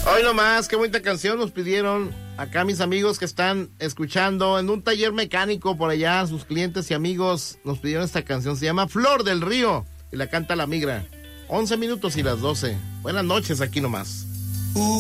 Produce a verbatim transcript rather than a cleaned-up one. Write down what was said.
Hoy nomás, qué bonita canción nos pidieron acá mis amigos que están escuchando en un taller mecánico por allá, sus clientes y amigos nos pidieron esta canción, se llama Flor del Río y la canta La Migra. once minutos y las doce. Buenas noches, aquí nomás.